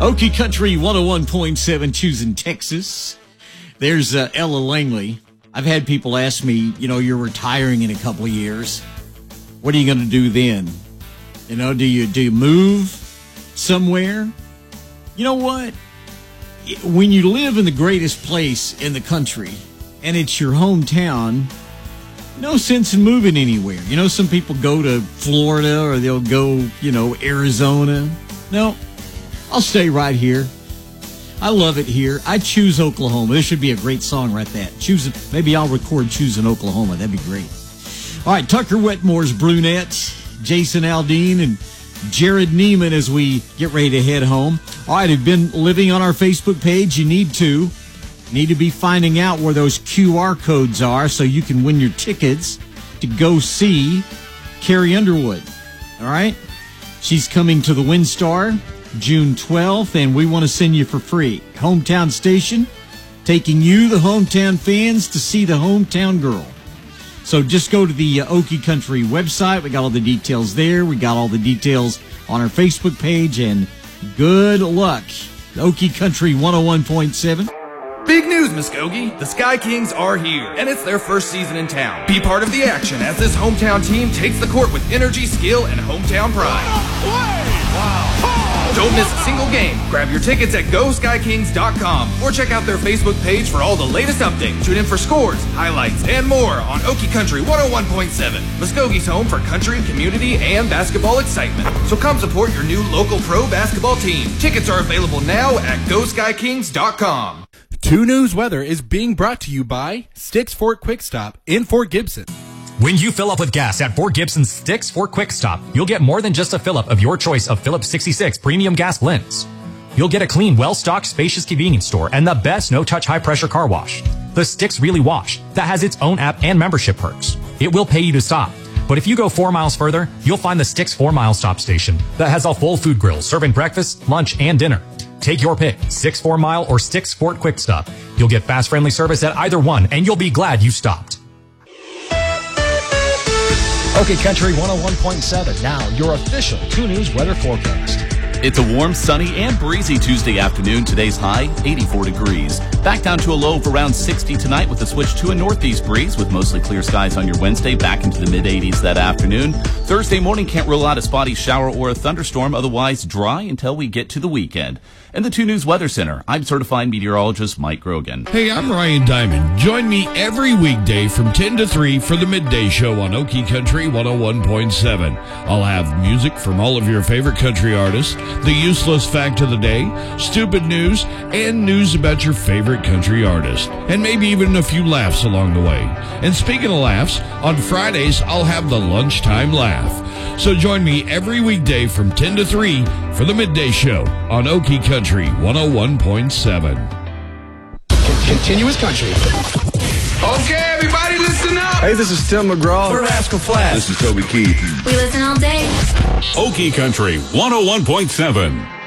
Okie Country 101.7, choosing Texas. There's Ella Langley. I've had people ask me, you're retiring in a couple of years. What are you going to do then? Do you move somewhere? You know what? When you live in the greatest place in the country and it's your hometown, no sense in moving anywhere. Some people go to Florida or they'll go, Arizona. No, I'll stay right here. I love it here. I choose Oklahoma. This should be a great song right there. Maybe I'll record Choosing Oklahoma. That'd be great. All right, Tucker Wetmore's Brunette, Jason Aldean, and Jared Neiman as we get ready to head home. All right, if you've been living on our Facebook page, you need to be finding out where those QR codes are so you can win your tickets to go see Carrie Underwood. All right? She's coming to the WinStar June 12th, and we want to send you for free. Hometown Station, taking you, the hometown fans, to see the hometown girl. So just go to the Okie Country website. We got all the details there. We got all the details on our Facebook page, and good luck. Okie Country 101.7. Big news, Muskogee! The Sky Kings are here, and it's their first season in town. Be part of the action as this hometown team takes the court with energy, skill, and hometown pride. Don't miss a single game. Grab your tickets at GoSkyKings.com or check out their Facebook page for all the latest updates. Tune in for scores, highlights, and more on Okie Country 101.7, Muskogee's home for country, community, and basketball excitement. So come support your new local pro basketball team. Tickets are available now at GoSkyKings.com. 2 News Weather is being brought to you by Sticks Fort Quick Stop in Fort Gibson. When you fill up with gas at Fort Gibson Sticks Fort Quick Stop, you'll get more than just a fill-up of your choice of Phillips 66 premium gas blends. You'll get a clean, well-stocked, spacious convenience store and the best no-touch high-pressure car wash. The Sticks Really Wash, that has its own app and membership perks. It will pay you to stop. But if you go 4 miles further, you'll find the Sticks 4-mile stop station that has a full food grill serving breakfast, lunch, and dinner. Take your pick, Sticks 4 Mile or Sticks Fort Quick Stop. You'll get fast, friendly service at either one, and you'll be glad you stopped. Okay, Country 101.7. Now, your official 2 News weather forecast. It's a warm, sunny, and breezy Tuesday afternoon. Today's high, 84 degrees. Back down to a low of around 60 tonight with a switch to a northeast breeze with mostly clear skies on your Wednesday. Back into the mid-80s that afternoon. Thursday morning, can't rule out a spotty shower or a thunderstorm. Otherwise, dry until we get to the weekend. In the 2 News Weather Center, I'm certified meteorologist Mike Grogan. Hey, I'm Ryan Diamond. Join me every weekday from 10 to 3 for the Midday Show on Okie Country 101.7. I'll have music from all of your favorite country artists, the useless fact of the day, stupid news, and news about your favorite country artist, and maybe even a few laughs along the way. And speaking of laughs, on Fridays, I'll have the Lunchtime Laugh. So join me every weekday from 10 to 3 for the Midday Show on Okie Country 101.7. Continuous country. Okay, everybody, listen up! Hey, this is Tim McGraw. We're Rascal Flatts. This is Toby Keith. We listen all day. Okie Country 101.7.